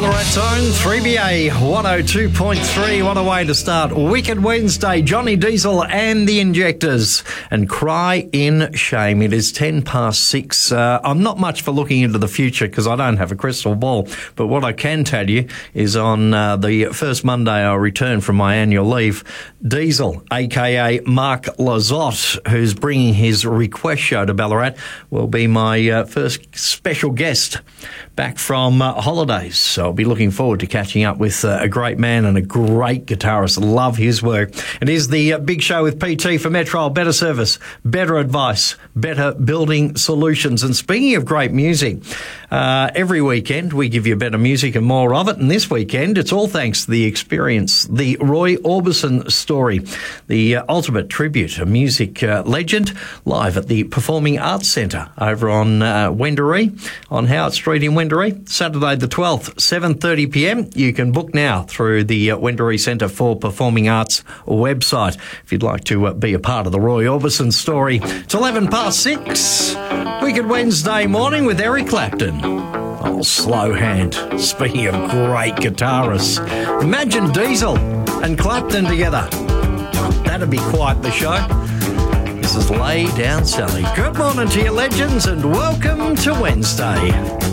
Ballarat's own 3BA 102.3. What a way to start Wicked Wednesday. Johnny Diesel and the Injectors and Cry in Shame. It is 6:10. I'm not much for looking into the future because I don't have a crystal ball. But what I can tell you is on the first Monday I'll return from my annual leave, Diesel, a.k.a. Mark Lazotte, who's bringing his request show to Ballarat, will be my first special guest back from holidays. So I'll be looking forward to catching up with a great man and a great guitarist. Love his work. It is the big show with PT for Metro. Better service, better advice, better building solutions. And speaking of great music, every weekend we give you better music and more of it. And this weekend, it's all thanks to the experience, the Roy Orbison story, the ultimate tribute, a music legend, live at the Performing Arts Centre over on Wendouree, on Howard Street in Wendouree, Saturday the 12th, 7:30pm. You can book now through the Wendouree Centre for Performing Arts website if you'd like to be a part of the Roy Orbison story. It's 6:11. Wicked Wednesday morning with Eric Clapton. Oh, slow hand. Speaking of great guitarists, imagine Diesel and Clapton together. That'd be quite the show. This is Lay Down Sally. Good morning to you legends and welcome to Wednesday.